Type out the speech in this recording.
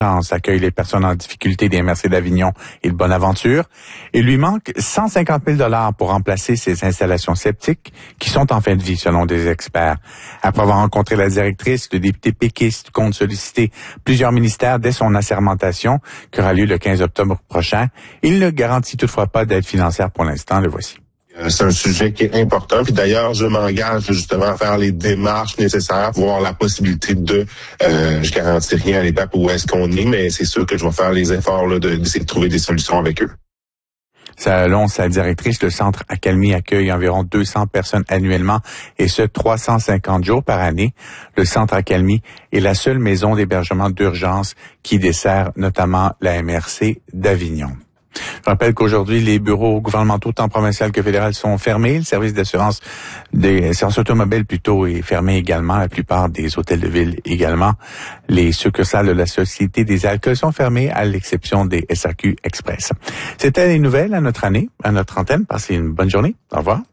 accueille les personnes en difficulté des MRC d'Avignon et de Bonaventure. Il lui manque 150 000 $ pour remplacer ces installations septiques qui sont en fin de vie, selon des experts. Après avoir rencontré la directrice, le député péquiste compte solliciter plusieurs ministères dès son assermentation, qui aura lieu le 15 octobre prochain. Il ne garantit toutefois pas d'aide financière pour l'instant. Le voici. C'est un sujet qui est important. Puis d'ailleurs, je m'engage justement à faire les démarches nécessaires pour avoir la possibilité de... je garantis rien à l'étape où est-ce qu'on est, mais c'est sûr que je vais faire les efforts là, d'essayer de trouver des solutions avec eux. Selon sa directrice, le centre Accalmie accueille environ 200 personnes annuellement et ce, 350 jours par année. Le centre Accalmie est la seule maison d'hébergement d'urgence qui dessert notamment la MRC d'Avignon. Je rappelle qu'aujourd'hui, les bureaux gouvernementaux, tant provincial que fédéral, sont fermés. Le service d'assurance automobile plutôt est fermé également. La plupart des hôtels de ville également. Les succursales de la Société des alcools sont fermées à l'exception des SAQ Express. C'était les nouvelles à notre antenne. Passez une bonne journée. Au revoir.